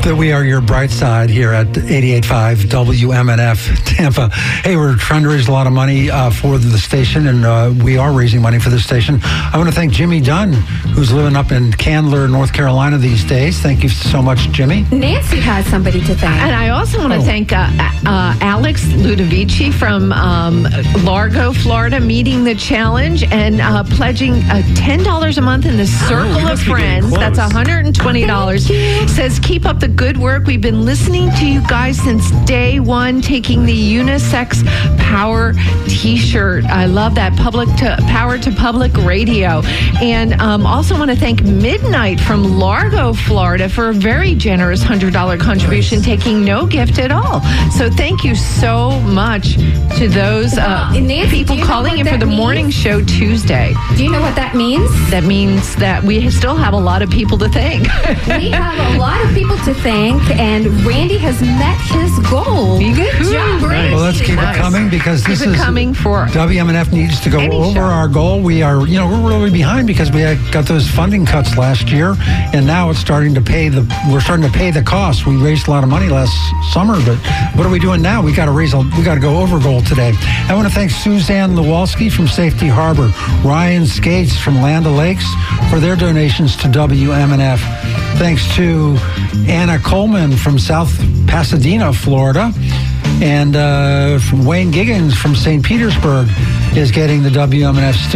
that we are your bright side here at 88.5 WMNF Tampa. Hey, we're trying to raise a lot of money for the station, and we are raising money for the station. I want to thank Jimmy Dunn, who's living up in Candler, North Carolina these days. Thank you so much, Jimmy. Nancy has somebody to thank. And I also want to thank Alex Ludovici from Largo, Florida, meeting the challenge and pledging $10 a month in the Circle of Friends. That's $120. Says, keep up the good work. We've been listening to you guys since day one, taking the unisex power t-shirt. I love that. Power to Public Radio. And also want to thank Midnight from Largo, Florida for a very generous $100 contribution, taking no gift at all. So thank you so much to those Nancy, people calling in for the morning show Tuesday. Do you know what that means? That means that we still have a lot of people to thank. We have a lot of people to thank, and Randy has met his goal. Good job, Randy. Well, let's keep it coming, because this is coming for WMNF needs to go over show. our goal. We are, we're really behind because we got those funding cuts last year, and now it's starting to pay we're starting to pay the cost. We raised a lot of money last summer, but what are we doing now? We got to go over goal today. I want to thank Suzanne Lewalski from Safety Harbor, Ryan Skates from Land O'Lakes for their donations to WMNF. Thanks to Anna Coleman from South Pasadena, Florida, and from Wayne Giggins from St. Petersburg is getting the WMNF